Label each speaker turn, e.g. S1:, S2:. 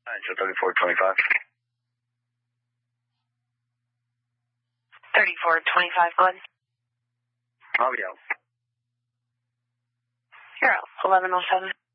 S1: So 3425.
S2: 3425, Glenn.
S1: I'll be out.
S2: You're out. 1107.